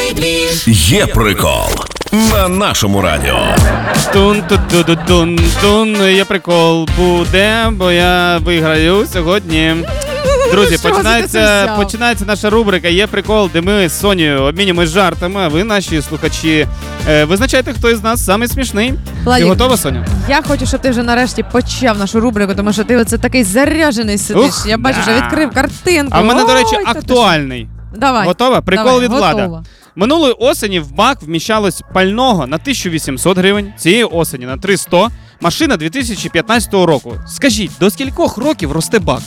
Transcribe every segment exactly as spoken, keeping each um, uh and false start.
Є прикол на нашому радіо. Тун-тун-тун-тун-тун. Є прикол буде, бо я виграю сьогодні. Друзі, починається, починається наша рубрика «Є прикол», де ми з Сонією обмінюємось жартами, а ви, наші слухачі, е, визначайте, хто із нас самий смішний. Владик, ти готова, Соня? Я хочу, щоб ти вже нарешті почав нашу рубрику, тому що ти оце такий заряджений сидиш. Ух, я бачу, да. що відкрив картинку. А в мене, до речі, Ой, актуальний. Давай. Готова? Прикол Давай, від готова. Влада. Минулої осені в бак вміщалось пального на тисячу вісімсот гривень, цієї осені на три сто. Машина дві тисячі п'ятнадцятого року. Скажіть, до скількох років росте бак?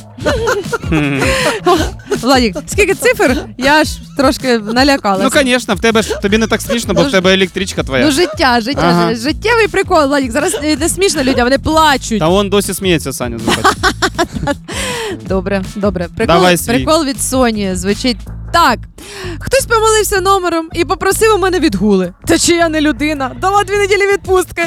Владик, скільки цифр? Я ж трошки налякалася. Ну, звісно, в тебе ж тобі не так смішно, бо в тебе електричка твоя. Ну, життя, життя, Ага. життєвий прикол, Владик. Зараз не смішно людям, вони плачуть. Та он досі сміється, Саня. Добре, добре. Прикол, Давай свій. прикол від Соні звучить так. Хтось помилився номером і попросив у мене відгули. Та чи я не людина? Дала дві неділі відпустки.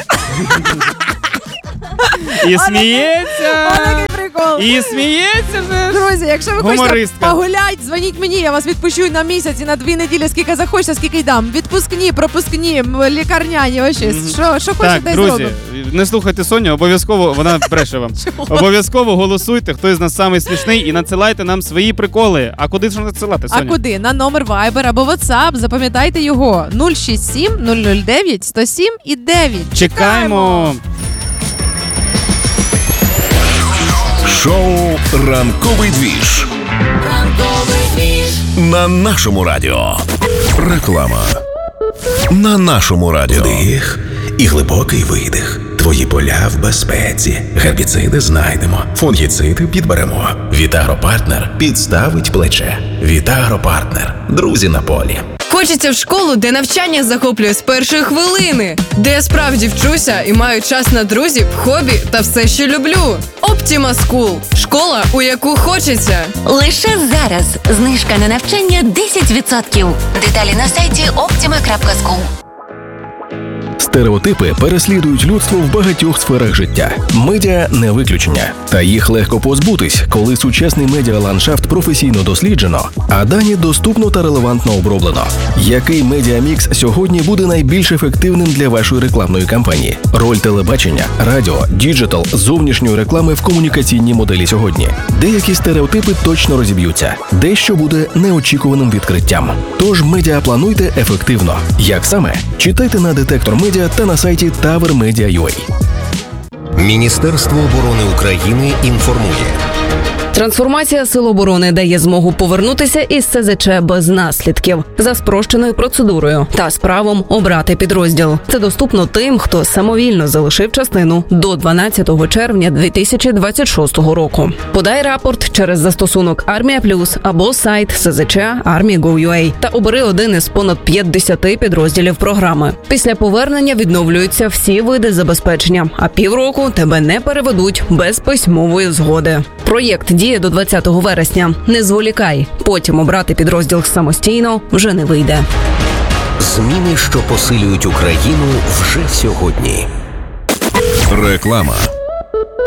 І сміється. Отакий прикол. І сміється же. Друзі, якщо ви Гумористка. хочете погулять, дзвоніть мені, я вас відпущу на місяць і на дві неділі, скільки захочете, скільки й дам. Відпускні, пропускні, м, лікарняні, ось щось. Що, що хочете, Так, дай друзі, зробимо. не слухайте Соню, обов'язково, вона бреше вам. Обов'язково голосуйте, хто із нас самий смішний, і надсилайте нам свої приколи. А куди ж надсилати, Соня? А куди? На номер Viber або WhatsApp. Запам'ятайте його. нуль шість сім нуль нуль дев'ять сто сім і дев'ять. Чекаємо. Шоу «Ранковий двіж» на нашому радіо. Реклама на нашому радіо. Вдих і глибокий видих. Твої поля в безпеці. Гербіциди знайдемо. Фунгіциди підберемо. Вітагропартнер підставить плече. Вітагропартнер. Друзі на полі. Хочеться в школу, де навчання захоплює з першої хвилини, де я справді вчуся і маю час на друзів, хобі та все, що люблю. Optima School – школа, у яку хочеться. Лише зараз знижка на навчання десять відсотків. Деталі на сайті optima крапка school. Стереотипи переслідують людство в багатьох сферах життя. Медіа – не виключення. Та їх легко позбутись, коли сучасний медіаландшафт професійно досліджено, а дані доступно та релевантно оброблено. Який медіамікс сьогодні буде найбільш ефективним для вашої рекламної кампанії? Роль телебачення, радіо, діджитал, зовнішньої реклами в комунікаційній моделі сьогодні. Деякі стереотипи точно розіб'ються. Дещо буде неочікуваним відкриттям. Тож медіа плануйте ефективно. Як саме? Читайте на Детектор Медіа та на сайті тавер медіа крапка ю а. Міністерство оборони України інформує. Трансформація Сил оборони дає змогу повернутися із ес зет че без наслідків за спрощеною процедурою та з правом обрати підрозділ. Це доступно тим, хто самовільно залишив частину до дванадцятого червня дві тисячі двадцять шостого року. Подай рапорт через застосунок Армія Плюс або сайт ес зет че армія крапка гов крапка ю а та обери один із понад п'ятдесяти підрозділів програми. Після повернення відновлюються всі види забезпечення, а півроку тебе не переведуть без письмової згоди. Проєкт діє до двадцятого вересня. Не зволікай. Потім обрати підрозділ самостійно вже не вийде. Зміни, що посилюють Україну вже сьогодні. Реклама